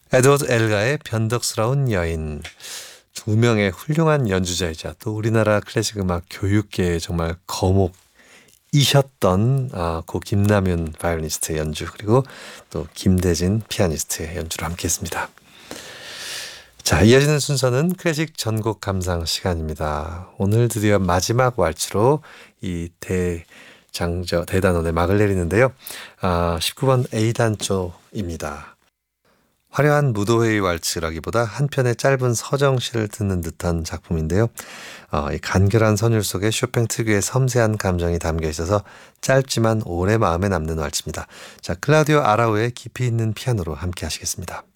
에드워드 엘가의 변덕스러운 여인. 두 명의 훌륭한 연주자이자 또 우리나라 클래식 음악 교육계의 정말 거목이셨던 고 김남윤 바이올리니스트의 연주, 그리고 또 김대진 피아니스트의 연주를 함께했습니다. 자, 이어지는 순서는 클래식 전곡 감상 시간입니다. 오늘 드디어 마지막 왈츠로 이 대단원의 막을 내리는데요. 19번 A단조입니다. 화려한 무도회의 왈츠라기보다 한 편의 짧은 서정시를 듣는 듯한 작품인데요. 이 간결한 선율 속에 쇼팽 특유의 섬세한 감정이 담겨 있어서 짧지만 오래 마음에 남는 왈츠입니다. 자, 클라우디오 아라우의 깊이 있는 피아노로 함께 하시겠습니다.